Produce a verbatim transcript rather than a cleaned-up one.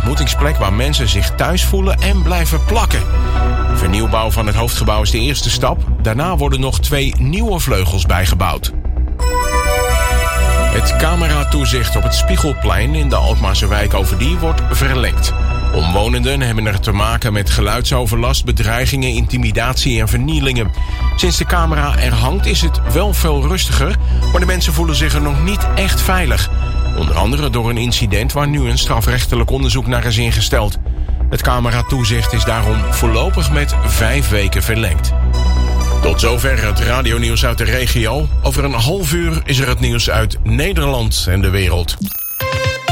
ontmoetingsplek waar mensen zich thuis voelen en blijven plakken. Vernieuwbouw van het hoofdgebouw is de eerste stap. Daarna worden nog twee nieuwe vleugels bijgebouwd. Het cameratoezicht op het Spiegelplein in de Alkmaarse wijk Overdie wordt verlengd. Omwonenden hebben er te maken met geluidsoverlast, bedreigingen, intimidatie en vernielingen. Sinds de camera er hangt is het wel veel rustiger, maar de mensen voelen zich er nog niet echt veilig. Onder andere door een incident waar nu een strafrechtelijk onderzoek naar is ingesteld. Het cameratoezicht is daarom voorlopig met vijf weken verlengd. Tot zover het radionieuws uit de regio. Over een half uur is er het nieuws uit Nederland en de wereld.